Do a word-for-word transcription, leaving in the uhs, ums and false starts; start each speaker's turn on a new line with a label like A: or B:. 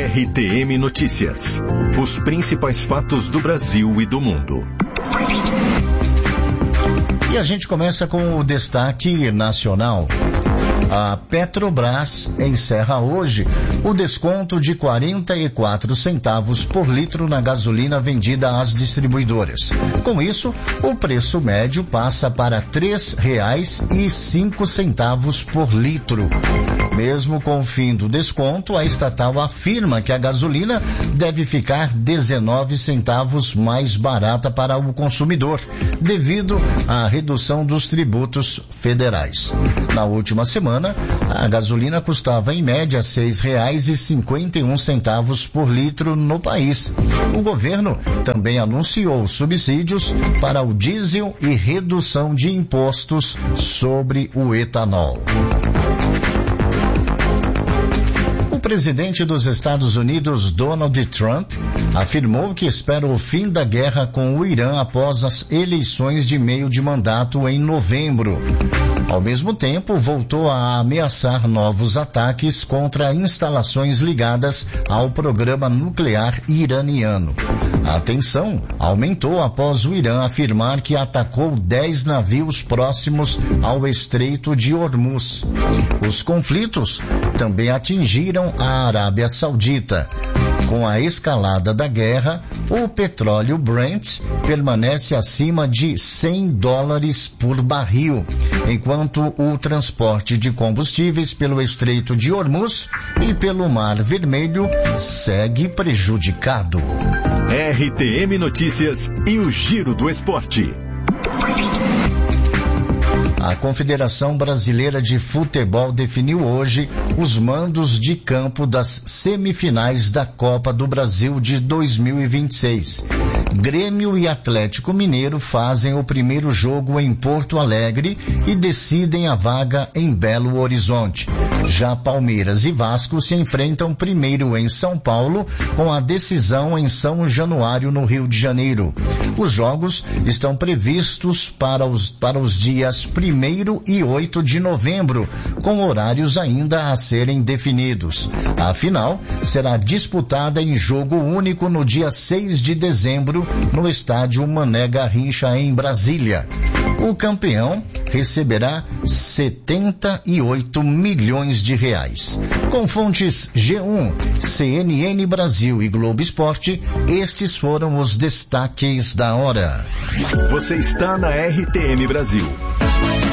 A: R T M Notícias. Os principais fatos do Brasil e do mundo.
B: E a gente começa com o destaque nacional. A Petrobras encerra hoje o desconto de quarenta e quatro centavos por litro na gasolina vendida às distribuidoras. Com isso, o preço médio passa para três reais e cinco centavos por litro. Mesmo com o fim do desconto, a estatal afirma que a gasolina deve ficar dezenove centavos mais barata para o consumidor, devido à redução dos tributos federais. Na última semana, a gasolina custava em média seis reais e cinquenta e um centavos por litro no país. O governo também anunciou subsídios para o diesel e redução de impostos sobre o etanol. O presidente dos Estados Unidos, Donald Trump, afirmou que espera o fim da guerra com o Irã após as eleições de meio de mandato em novembro. Ao mesmo tempo, voltou a ameaçar novos ataques contra instalações ligadas ao programa nuclear iraniano. A tensão aumentou após o Irã afirmar que atacou dez navios próximos ao Estreito de Hormuz. Os conflitos também atingiram a Arábia Saudita. Com a escalada da guerra, o petróleo Brent permanece acima de cem dólares por barril, enquanto o transporte de combustíveis pelo Estreito de Hormuz e pelo Mar Vermelho segue prejudicado.
A: R T M Notícias e o Giro do Esporte.
B: A Confederação Brasileira de Futebol definiu hoje os mandos de campo das semifinais da Copa do Brasil de dois mil e vinte e seis. Grêmio e Atlético Mineiro fazem o primeiro jogo em Porto Alegre e decidem a vaga em Belo Horizonte. Já Palmeiras e Vasco se enfrentam primeiro em São Paulo, com a decisão em São Januário, no Rio de Janeiro. Os jogos estão previstos para os, para os dias primeiro e oito de novembro, com horários ainda a serem definidos. A final será disputada em jogo único no dia seis de dezembro, no estádio Mané Garrincha, em Brasília. O campeão receberá setenta e oito milhões de reais. Com fontes G um, C N N Brasil e Globo Esporte, estes foram os destaques da hora.
A: Você está na R T M Brasil.